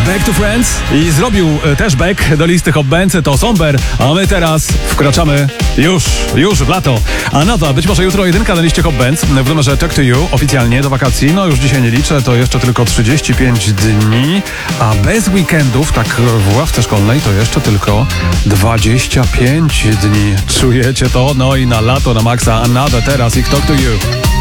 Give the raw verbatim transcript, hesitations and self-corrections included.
Back to Friends i zrobił też back do listy Hot Bands, to Somber, a my teraz wkraczamy już, już w lato. A nada, być może jutro jedynka na liście Hot Bands w numerze Talk to You oficjalnie do wakacji. No już dzisiaj nie liczę, to jeszcze tylko trzydzieści pięć dni, a bez weekendów, tak w ławce szkolnej, to jeszcze tylko dwadzieścia pięć dni. Czujecie to? No i na lato, na maksa, a nada teraz ich Talk to You.